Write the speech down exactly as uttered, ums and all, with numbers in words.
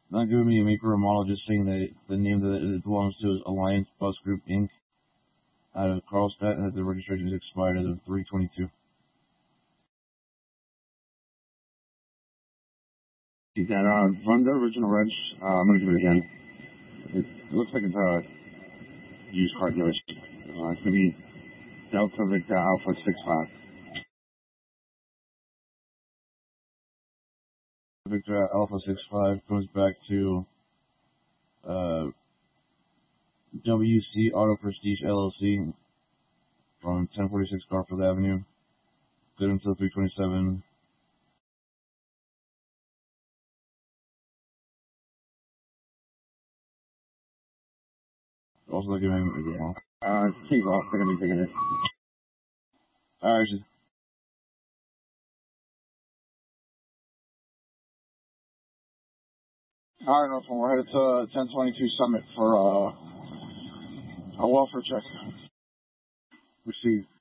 Not giving me a make or a model, just saying that the name that it belongs to is Alliance Bus Group Incorporated out of Carlstadt, and that the registration is expired as of three twenty-two. Is that, uh, run the original reg. Uh, I'm gonna do it again. It looks like it's a used car dealership. Uh, it's gonna be Delta Victor Alpha six five. Victor Alpha six five comes back to uh, W C Auto Prestige L L C from ten forty-six Garfield Avenue. Good until three twenty-seven. Also giving him a Uh, take off. They're gonna be taking it. Alright. Alright, Northland, we're headed to ten twenty-two Summit for uh, a welfare check. Received.